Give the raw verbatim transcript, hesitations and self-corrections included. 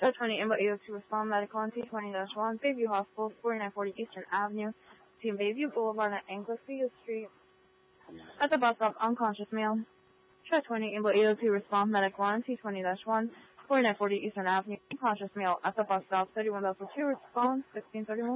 Show twenty, Input eight oh two, respond medical on T twenty dash one, Bayview Hospital, forty-nine forty Eastern Avenue, Team Bayview Boulevard and Anglesey Street. At the bus stop, unconscious male. Show twenty, Input eight oh two, respond medical on T twenty dash one, forty-nine forty Eastern Avenue, unconscious male. At the bus stop, thirty-one thousand two, respond sixteen thirty-one.